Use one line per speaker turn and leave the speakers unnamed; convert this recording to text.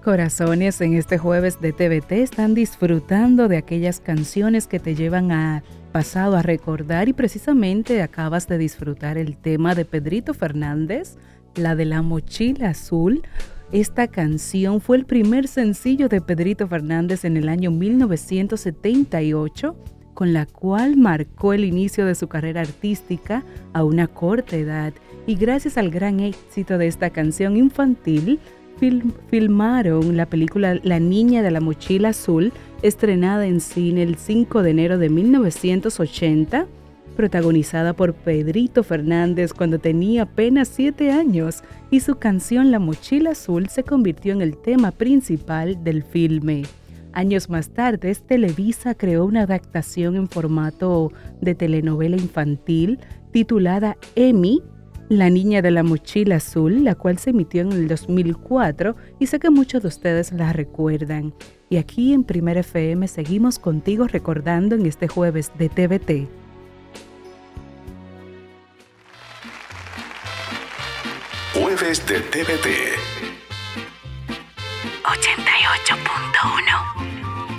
corazones en este jueves de TVT están disfrutando de aquellas canciones que te llevan a pasado a recordar y precisamente acabas de disfrutar el tema de Pedrito Fernández, la de la mochila azul. Esta canción fue el primer sencillo de Pedrito Fernández en el año 1978, con la cual marcó el inicio de su carrera artística a una corta edad, y gracias al gran éxito de esta canción infantil, filmaron la película La Niña de la Mochila Azul, estrenada en cine el 5 de enero de 1980, protagonizada por Pedrito Fernández cuando tenía apenas 7 años, y su canción La Mochila Azul se convirtió en el tema principal del filme. Años más tarde, Televisa creó una adaptación en formato de telenovela infantil titulada Emmy, La Niña de la Mochila Azul, la cual se emitió en el 2004 y sé que muchos de ustedes la recuerdan. Y aquí en Primera FM seguimos contigo recordando en este jueves de TVT.
Jueves de TVT
88.1